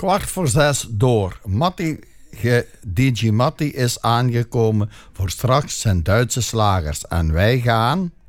5:15 door. DJ Matti is aangekomen voor straks zijn Duitse slagers. En wij gaan...